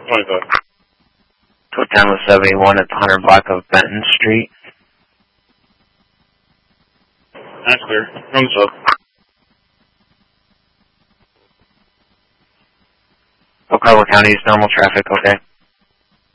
25. Go down to 71 at the 100 block of Benton Street. That's clear. Run the sub. Ocala County is normal traffic, okay.